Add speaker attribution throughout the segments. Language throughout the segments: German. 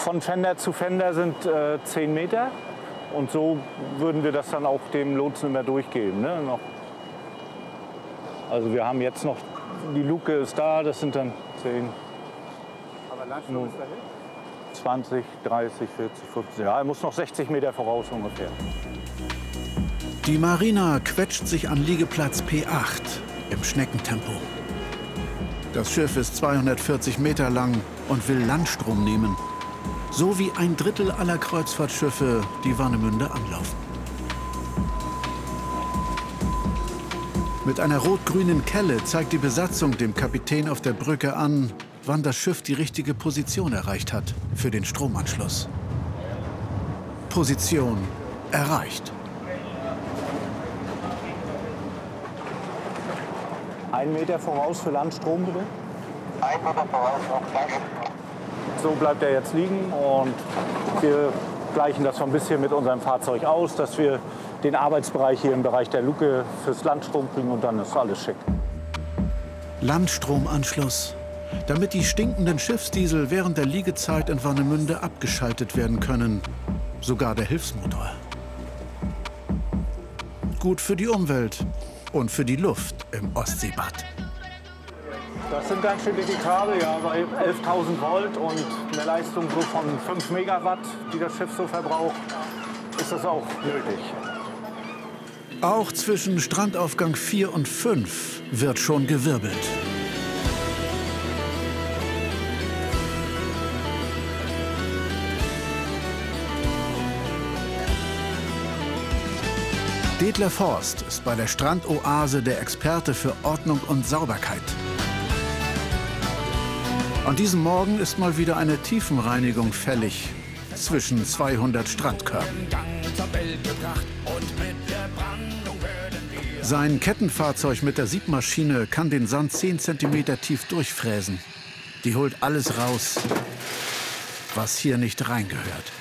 Speaker 1: von Fender zu Fender sind 10 Meter. Und so würden wir das dann auch dem Lotsen immer durchgeben. Ne? Also wir haben jetzt noch, die Luke ist da, das sind dann 10.
Speaker 2: Aber Landstrom ist dahin?
Speaker 1: 20, 30, 40, 50. Ja, er muss noch 60 Meter voraus ungefähr.
Speaker 3: Die Marina quetscht sich an Liegeplatz P8 im Schneckentempo. Das Schiff ist 240 Meter lang und will Landstrom nehmen. So wie ein Drittel aller Kreuzfahrtschiffe, die Warnemünde anlaufen. Mit einer rot-grünen Kelle zeigt die Besatzung dem Kapitän auf der Brücke an, wann das Schiff die richtige Position erreicht hat für den Stromanschluss. Position erreicht.
Speaker 1: 1 Meter voraus für Landstrom, bitte.
Speaker 4: 1 Meter voraus auf Landstrom.
Speaker 1: So bleibt er jetzt liegen und wir gleichen das so ein bisschen mit unserem Fahrzeug aus, dass wir den Arbeitsbereich hier im Bereich der Luke fürs Landstrom kriegen und dann ist alles schick.
Speaker 3: Landstromanschluss, damit die stinkenden Schiffsdiesel während der Liegezeit in Warnemünde abgeschaltet werden können, sogar der Hilfsmotor. Gut für die Umwelt und für die Luft im Ostseebad.
Speaker 1: Das sind ganz schön dicke Kabel, ja, bei 11.000 Volt und eine Leistung so von 5 Megawatt, die das Schiff so verbraucht, ist das auch nötig.
Speaker 3: Auch zwischen Strandaufgang 4 und 5 wird schon gewirbelt. Detlef Horst ist bei der Strandoase der Experte für Ordnung und Sauberkeit. An diesem Morgen ist mal wieder eine Tiefenreinigung fällig zwischen 200 Strandkörben. Sein Kettenfahrzeug mit der Siebmaschine kann den Sand 10 cm tief durchfräsen. Die holt alles raus, was hier nicht reingehört.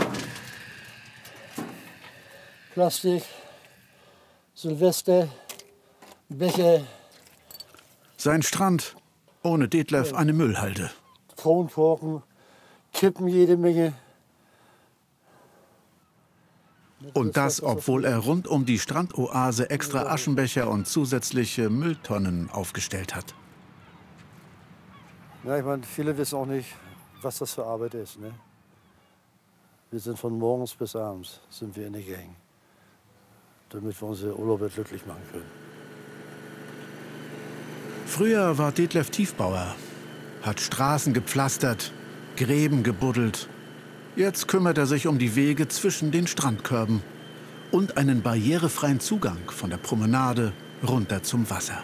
Speaker 5: Plastik, Silvester, Becher.
Speaker 3: Sein Strand, ohne Detlef eine Müllhalde.
Speaker 5: Kronkorken, Kippen jede Menge.
Speaker 3: Und das, obwohl er rund um die Strandoase extra Aschenbecher und zusätzliche Mülltonnen aufgestellt hat.
Speaker 5: Ja, ich meine, viele wissen auch nicht, was das für Arbeit ist. Ne? Wir sind von morgens bis abends sind wir in der Gang, damit wir unsere Urlauber glücklich machen können.
Speaker 3: Früher war Detlef Tiefbauer, hat Straßen gepflastert, Gräben gebuddelt. Jetzt kümmert er sich um die Wege zwischen den Strandkörben und einen barrierefreien Zugang von der Promenade runter zum Wasser.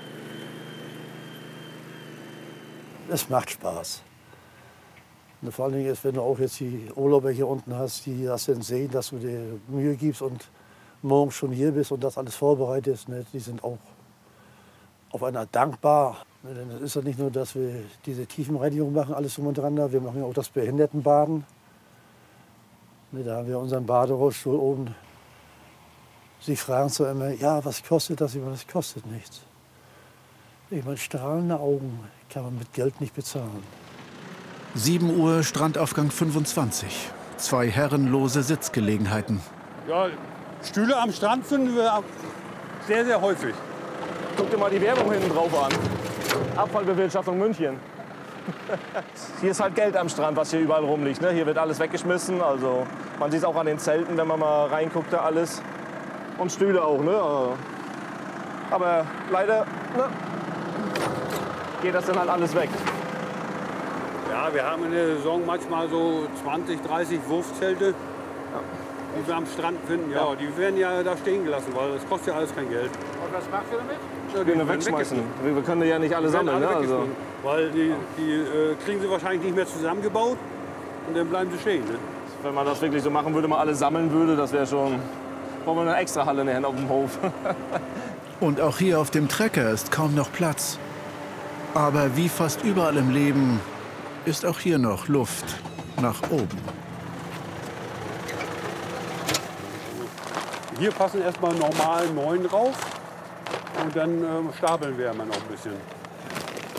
Speaker 5: Es macht Spaß. Und vor allen Dingen ist, wenn du auch jetzt die Urlauber hier unten hast, die das dann sehen, dass du dir Mühe gibst und morgen schon hier bist und das alles vorbereitest, ne, die sind auch auf einer dankbar. Denn es ist ja nicht nur, dass wir diese Tiefenreinigung machen, alles drum und dran, wir machen ja auch das Behindertenbaden. Ne, da haben wir unseren Baderollstuhl oben. Sie fragen zwar immer, ja, was kostet das? Ich meine, das kostet nichts. Ich meine, strahlende Augen kann man mit Geld nicht bezahlen.
Speaker 3: 7 Uhr, Strandaufgang 25. 2 herrenlose Sitzgelegenheiten.
Speaker 2: Ja, Stühle am Strand finden wir sehr, sehr häufig.
Speaker 6: Guck dir mal die Werbung hinten drauf an. Abfallbewirtschaftung München. Hier ist halt Geld am Strand, was hier überall rumliegt. Ne? Hier wird alles weggeschmissen. Also man sieht es auch an den Zelten, wenn man mal reinguckt, da alles. Und Stühle auch. Ne? Aber leider geht das dann halt alles weg.
Speaker 2: Ja, wir haben in der Saison manchmal so 20, 30 Wurfzelte, die wir am Strand finden. Ja, die werden ja da stehen gelassen, weil das kostet ja alles kein Geld.
Speaker 5: Und was macht ihr damit?
Speaker 6: Ja, die können wegschmeißen. Wir können die ja nicht alle sammeln.
Speaker 2: Alle
Speaker 6: Ne? Also.
Speaker 2: Weil die kriegen sie wahrscheinlich nicht mehr zusammengebaut und dann bleiben sie stehen. Ne?
Speaker 6: Wenn man das wirklich so machen würde, mal alle sammeln würde, das wäre schon... Brauchen wir eine extra Halle nachher auf dem Hof.
Speaker 3: Und auch hier auf dem Trecker ist kaum noch Platz. Aber wie fast überall im Leben ist auch hier noch Luft nach oben.
Speaker 2: Hier passen erstmal normal 9 drauf und dann stapeln wir immer noch ein bisschen.